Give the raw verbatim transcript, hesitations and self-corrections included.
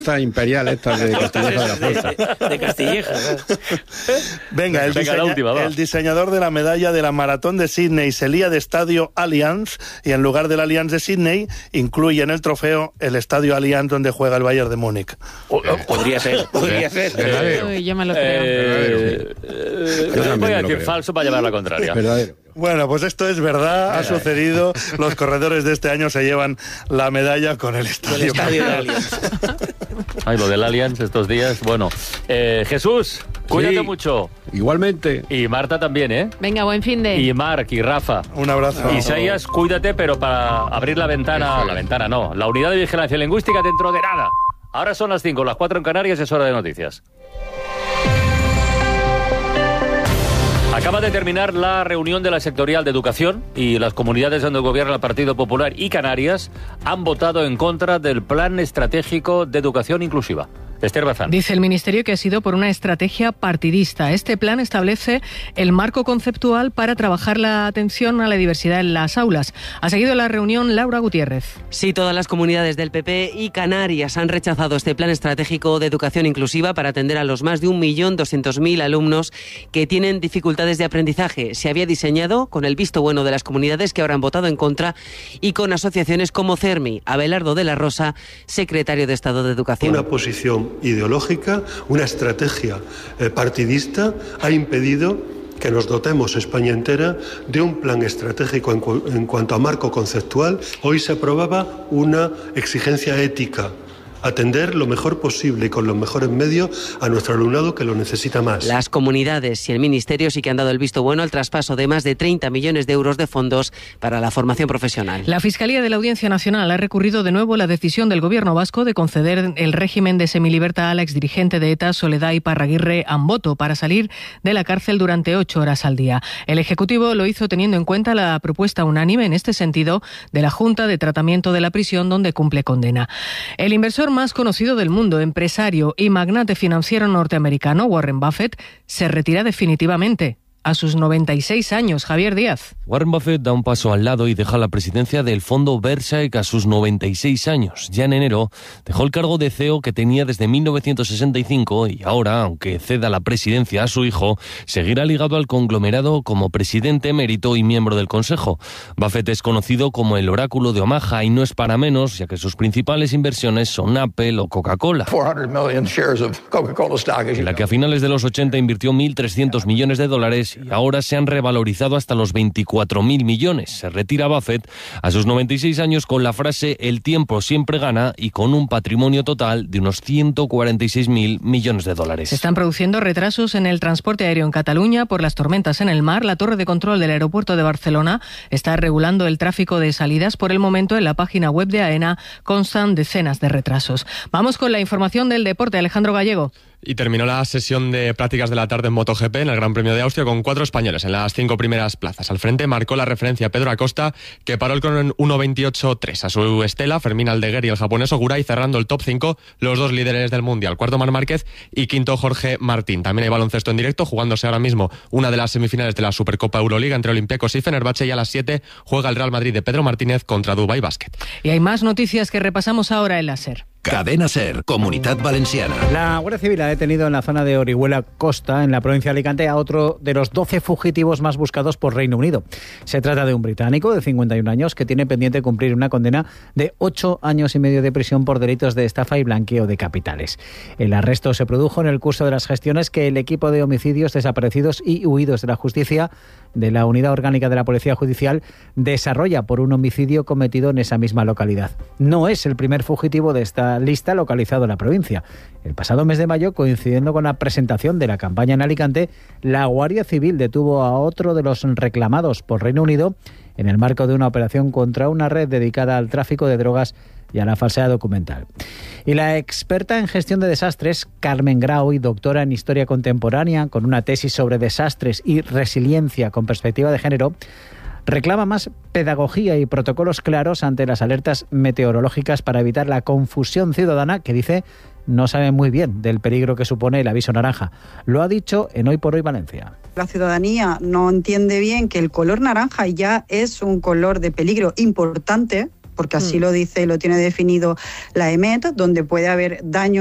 imperial esta de Castilleja de la Fuerza. De, de Castilleja. Venga, el, Venga, diseña, última, el diseñador de la medalla de la Maratón de Sydney se lía de Estadio Allianz y en lugar del Allianz de Sydney incluye en el trofeo el Estadio Allianz donde juega el Bayern de Múnich. O, o, podría ser, podría ser. Verdadero. Uy, yo me lo creo. Eh, eh, Yo también voy a me lo decir creo. falso para llevar la contraria. Verdadero. Bueno, pues esto es verdad, ha sucedido. Los corredores de este año se llevan la medalla con el El estadio. estadio de Allianz. Ay, lo del Allianz estos días. Bueno, eh, Jesús, cuídate Sí. mucho. Igualmente. Y Marta también, ¿eh? Venga, buen fin de... Y Marc y Rafa. Un abrazo. Isaías, cuídate, pero para abrir la ventana... La ventana no, la unidad de vigilancia lingüística dentro de nada. Ahora son las cinco, las cuatro en Canarias, es hora de noticias. Acaba de terminar la reunión de la sectorial de educación y las comunidades donde gobierna el Partido Popular y Canarias han votado en contra del Plan Estratégico de Educación Inclusiva. Esther Bazán. Dice el Ministerio que ha sido por una estrategia partidista. Este plan establece el marco conceptual para trabajar la atención a la diversidad en las aulas. Ha seguido la reunión Laura Gutiérrez. Sí, todas las comunidades del P P y Canarias han rechazado este plan estratégico de educación inclusiva para atender a los más de un millón doscientos mil alumnos que tienen dificultades de aprendizaje. Se había diseñado con el visto bueno de las comunidades que ahora han votado en contra y con asociaciones como CERMI. Abelardo de la Rosa, secretario de Estado de Educación. Una posición ideológica, una estrategia eh, partidista ha impedido que nos dotemos España entera de un plan estratégico en, cu- en cuanto a marco conceptual. Hoy se aprobaba una exigencia ética, atender lo mejor posible y con los mejores medios a nuestro alumnado que lo necesita más. Las comunidades y el Ministerio sí que han dado el visto bueno al traspaso de más de treinta millones de euros de fondos para la formación profesional. La Fiscalía de la Audiencia Nacional ha recurrido de nuevo la decisión del Gobierno vasco de conceder el régimen de semilibertad a la exdirigente de ETA, Soledad Iparraguirre Amboto, para salir de la cárcel durante ocho horas al día. El Ejecutivo lo hizo teniendo en cuenta la propuesta unánime en este sentido de la Junta de Tratamiento de la Prisión, donde cumple condena. El inversor más conocido del mundo, empresario y magnate financiero norteamericano, Warren Buffett, se retira definitivamente a sus noventa y seis años. Javier Díaz. Warren Buffett da un paso al lado y deja la presidencia del fondo Berkshire a sus noventa y seis años. Ya en enero dejó el cargo de C E O que tenía desde mil novecientos sesenta y cinco y ahora, aunque ceda la presidencia a su hijo, seguirá ligado al conglomerado como presidente emérito y miembro del consejo. Buffett es conocido como el oráculo de Omaha y no es para menos, ya que sus principales inversiones son Apple o Coca-Cola, en la que a finales de los ochenta invirtió mil trescientos millones de dólares y ahora se han revalorizado hasta los veinticuatro mil millones. Se retira Buffett a sus noventa y seis años con la frase "el tiempo siempre gana" y con un patrimonio total de unos ciento cuarenta y seis mil millones de dólares. Se están produciendo retrasos en el transporte aéreo en Cataluña por las tormentas en el mar. La torre de control del aeropuerto de Barcelona está regulando el tráfico de salidas. Por el momento, en la página web de AENA constan decenas de retrasos. Vamos con la información del deporte. Alejandro Gallego. Y terminó la sesión de prácticas de la tarde en MotoGP en el Gran Premio de Austria con cuatro españoles en las cinco primeras plazas. Al frente marcó la referencia Pedro Acosta, que paró el crono en uno veintiocho tres. A su estela, Fermín Aldeguer y el japonés Ogurai cerrando el top cinco, los dos líderes del Mundial. Cuarto, Marc Márquez y quinto, Jorge Martín. También hay baloncesto en directo, jugándose ahora mismo una de las semifinales de la Supercopa Euroliga entre Olympiacos y Fenerbahce, y a las siete juega el Real Madrid de Pedro Martínez contra Dubai Basket. Y hay más noticias que repasamos ahora en la SER. Cadena SER, Comunidad Valenciana. La Guardia Civil ha detenido en la zona de Orihuela Costa, en la provincia de Alicante, a otro de los doce fugitivos más buscados por Reino Unido. Se trata de un británico de cincuenta y un años que tiene pendiente cumplir una condena de ocho años y medio de prisión por delitos de estafa y blanqueo de capitales. El arresto se produjo en el curso de las gestiones que el equipo de homicidios, desaparecidos y huidos de la justicia de la Unidad Orgánica de la Policía Judicial desarrolla por un homicidio cometido en esa misma localidad. No es el primer fugitivo de esta lista localizado en la provincia. El pasado mes de mayo, coincidiendo con la presentación de la campaña en Alicante, la Guardia Civil detuvo a otro de los reclamados por Reino Unido en el marco de una operación contra una red dedicada al tráfico de drogas y a la falsedad documental. Y la experta en gestión de desastres, Carmen Grau, y doctora en historia contemporánea, con una tesis sobre desastres y resiliencia con perspectiva de género, reclama más pedagogía y protocolos claros ante las alertas meteorológicas para evitar la confusión ciudadana que, dice, no sabe muy bien del peligro que supone el aviso naranja. Lo ha dicho en Hoy por Hoy Valencia. La ciudadanía no entiende bien que el color naranja ya es un color de peligro importante porque así mm. lo dice y lo tiene definido la E M E T, donde puede haber daño